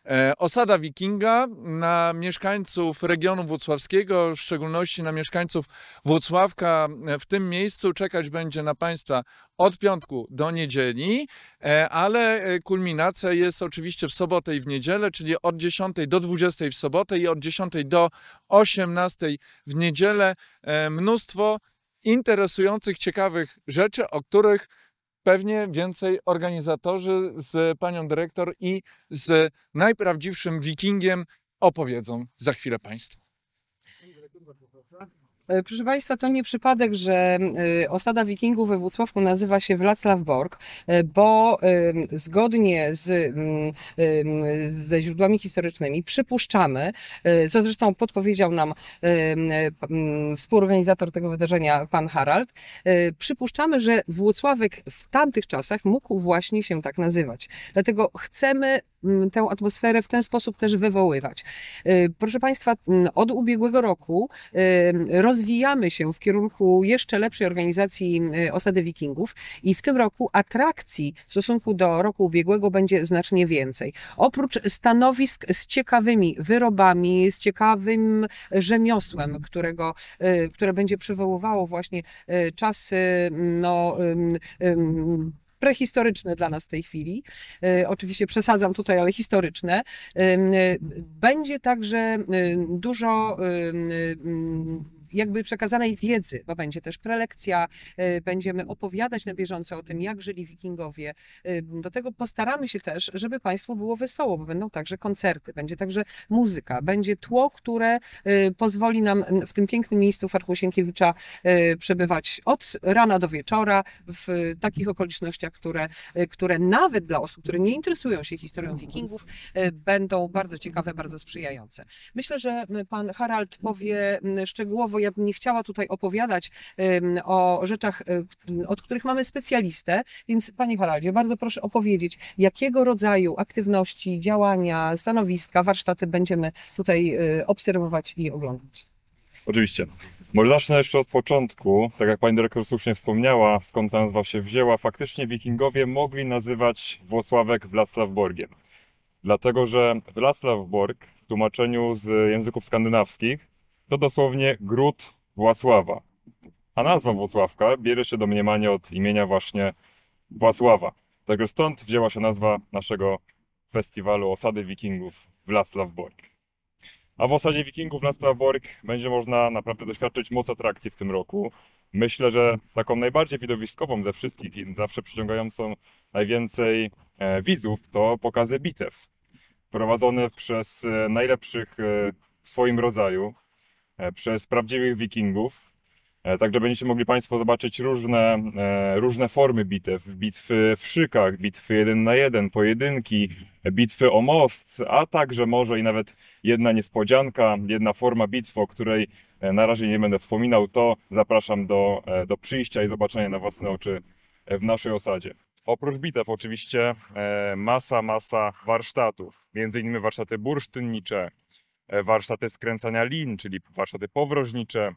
Osada Wikinga na mieszkańców regionu włocławskiego, w szczególności na mieszkańców Włocławka, w tym miejscu czekać będzie na Państwa od piątku do niedzieli, ale kulminacja jest oczywiście w sobotę i w niedzielę, czyli od 10 do 20 w sobotę i od 10 do 18 w niedzielę. Mnóstwo interesujących, ciekawych rzeczy, o których pewnie więcej organizatorzy z panią dyrektor i z najprawdziwszym Wikingiem opowiedzą za chwilę Państwu. Proszę Państwa, to nie przypadek, że osada Wikingów we Włocławku nazywa się Wlacławborg, bo zgodnie ze źródłami historycznymi przypuszczamy, co zresztą podpowiedział nam współorganizator tego wydarzenia, pan Harald, przypuszczamy, że Włocławek w tamtych czasach mógł właśnie się tak nazywać. Dlatego chcemy tę atmosferę w ten sposób też wywoływać. Proszę Państwa, od ubiegłego roku rozwijamy się w kierunku jeszcze lepszej organizacji osady Wikingów i w tym roku atrakcji w stosunku do roku ubiegłego będzie znacznie więcej. Oprócz stanowisk z ciekawymi wyrobami, z ciekawym rzemiosłem, które będzie przywoływało właśnie czasy prehistoryczne dla nas w tej chwili. Oczywiście przesadzam tutaj, ale historyczne. Będzie także dużo jakby przekazanej wiedzy, bo będzie też prelekcja, będziemy opowiadać na bieżąco o tym, jak żyli Wikingowie. Do tego postaramy się też, żeby Państwu było wesoło, bo będą także koncerty, będzie także muzyka, będzie tło, które pozwoli nam w tym pięknym miejscu Parku Sienkiewicza przebywać od rana do wieczora w takich okolicznościach, które nawet dla osób, które nie interesują się historią Wikingów, będą bardzo ciekawe, bardzo sprzyjające. Myślę, że pan Harald powie szczegółowo. Ja bym nie chciała tutaj opowiadać o rzeczach, od których mamy specjalistę, więc panie Haraldzie, bardzo proszę opowiedzieć, jakiego rodzaju aktywności, działania, stanowiska, warsztaty będziemy tutaj obserwować i oglądać. Oczywiście. Może zacznę jeszcze od początku. Tak jak pani dyrektor słusznie wspomniała, skąd ta nazwa się wzięła, faktycznie Wikingowie mogli nazywać Włocławek Wlacławborgiem. Dlatego, że Wlacławborg w tłumaczeniu z języków skandynawskich to dosłownie gród Włocława. A nazwa Włocławka bierze się domniemanie od imienia właśnie Włocława. Także stąd wzięła się nazwa naszego festiwalu Osady Wikingów Wlacławborg. A w osadzie Wikingów Wlacławborg będzie można naprawdę doświadczyć moc atrakcji w tym roku. Myślę, że taką najbardziej widowiskową ze wszystkich i zawsze przyciągającą najwięcej widzów to pokazy bitew. Prowadzone przez najlepszych w swoim rodzaju, przez prawdziwych Wikingów. Także będziecie mogli Państwo zobaczyć różne formy bitew. Bitwy w szykach, bitwy 1 na 1, pojedynki, bitwy o most, a także może i nawet jedna niespodzianka, jedna forma bitwy, o której na razie nie będę wspominał, to zapraszam do przyjścia i zobaczenia na własne oczy w naszej osadzie. Oprócz bitew oczywiście masa warsztatów, między innymi warsztaty bursztynnicze, warsztaty skręcania lin, czyli warsztaty powroźnicze,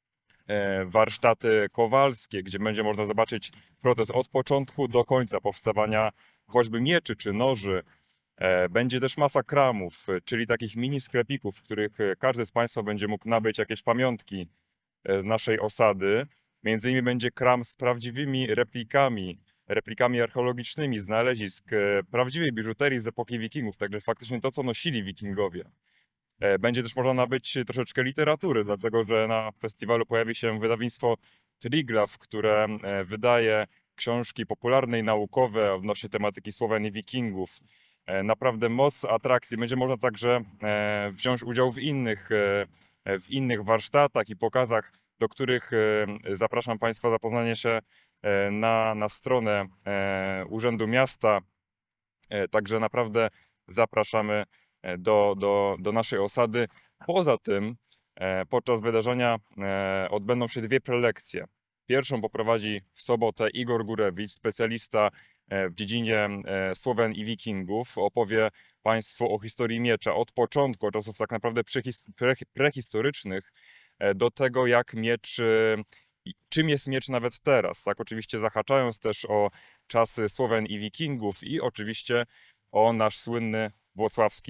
warsztaty kowalskie, gdzie będzie można zobaczyć proces od początku do końca powstawania choćby mieczy czy noży. Będzie też masa kramów, czyli takich mini sklepików, w których każdy z Państwa będzie mógł nabyć jakieś pamiątki z naszej osady. Między innymi będzie kram z prawdziwymi replikami archeologicznymi znalezisk prawdziwej biżuterii z epoki Wikingów, także faktycznie to, co nosili Wikingowie. Będzie też można nabyć troszeczkę literatury, dlatego że na festiwalu pojawi się wydawnictwo Triglav, które wydaje książki popularne i naukowe odnośnie tematyki Słowian i Wikingów. Naprawdę moc atrakcji. Będzie można także wziąć udział w innych warsztatach i pokazach, do których zapraszam Państwa zapoznanie się na stronę Urzędu Miasta. Także naprawdę zapraszamy do naszej osady. Poza tym podczas wydarzenia odbędą się dwie prelekcje. Pierwszą poprowadzi w sobotę Igor Gurewicz, specjalista w dziedzinie Słowian i Wikingów. Opowie Państwu o historii miecza od początku, od czasów tak naprawdę prehistorycznych, do tego jak czym jest miecz nawet teraz. Tak, oczywiście zahaczając też o czasy Słowian i Wikingów i oczywiście o nasz słynny włocławski